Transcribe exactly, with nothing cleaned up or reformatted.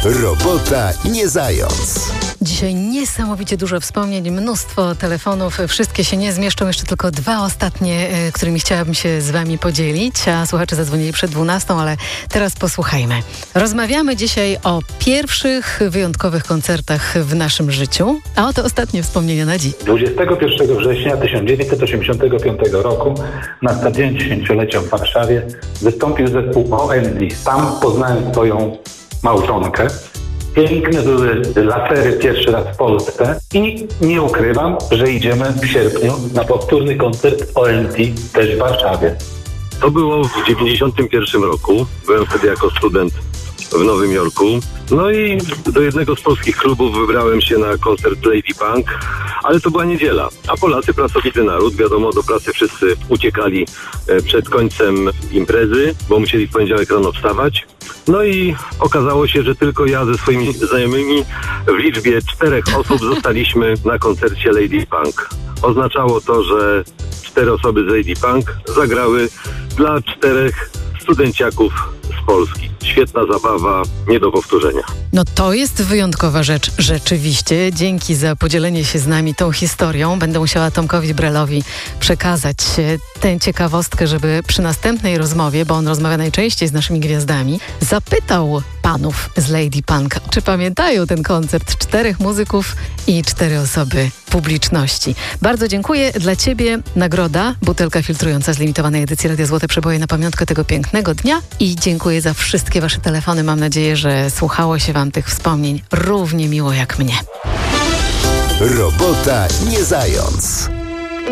Robota nie zając. Dzisiaj niesamowicie dużo wspomnień, mnóstwo telefonów. Wszystkie się nie zmieszczą, jeszcze tylko dwa ostatnie, którymi chciałabym się z wami podzielić. A słuchacze zadzwonili przed dwunastą, ale teraz posłuchajmy. Rozmawiamy dzisiaj o pierwszych wyjątkowych koncertach w naszym życiu. A oto ostatnie wspomnienia na dziś. dwudziestego pierwszego września tysiąc dziewięćset osiemdziesiątego piątego roku na stadionie dziesięciolecia w Warszawie wystąpił zespół O N D. Tam poznałem swoją małżonkę. Piękne były lasery pierwszy raz w Polsce i nie ukrywam, że idziemy w sierpniu na powtórny koncert O N D też w Warszawie. To było w dziewięćdziesiątym pierwszym roku. Byłem wtedy jako student w Nowym Jorku. No i do jednego z polskich klubów wybrałem się na koncert Lady Punk, ale to była niedziela. A Polacy, pracowity naród, wiadomo, do pracy wszyscy uciekali przed końcem imprezy, bo musieli w poniedziałek rano wstawać. No i okazało się, że tylko ja ze swoimi znajomymi w liczbie czterech osób zostaliśmy na koncercie Lady Punk. Oznaczało to, że cztery osoby z Lady Punk zagrały dla czterech studenciaków z Polski. Świetna zabawa, nie do powtórzenia. No to jest wyjątkowa rzecz, rzeczywiście. Dzięki za podzielenie się z nami tą historią. Będę musiała Tomkowi Brelowi przekazać tę ciekawostkę, żeby przy następnej rozmowie, bo on rozmawia najczęściej z naszymi gwiazdami, zapytał panów z Lady Punk, czy pamiętają ten koncert czterech muzyków i cztery osoby publiczności. Bardzo dziękuję. Dla ciebie nagroda, butelka filtrująca z limitowanej edycji Radia Złote Przeboje na pamiątkę tego pięknego dnia i dziękuję za wszystkie wasze telefony. Mam nadzieję, że słuchało się wam tych wspomnień równie miło jak mnie. Robota nie zając.